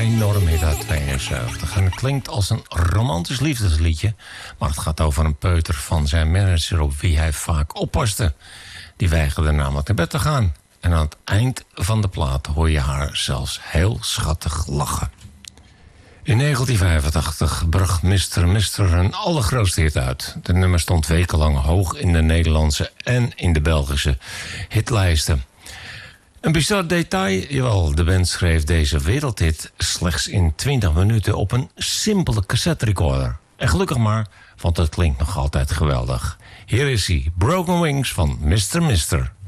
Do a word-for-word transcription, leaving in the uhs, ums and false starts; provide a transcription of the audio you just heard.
enorm hit uit tweeënzeventig. En het klinkt als een romantisch liefdesliedje, maar het gaat over een peuter van zijn manager op wie hij vaak oppaste. Die weigerde namelijk naar bed te gaan. En aan het eind van de plaat hoor je haar zelfs heel schattig lachen. In negentien vijfentachtig bracht mister mister een allergrootste hit uit. De nummer stond wekenlang hoog in de Nederlandse en in de Belgische hitlijsten. Een bizar detail, jawel, de band schreef deze wereldhit slechts in twintig minuten op een simpele cassette recorder. En gelukkig maar, want het klinkt nog altijd geweldig. Hier is hij, Broken Wings van mister mister.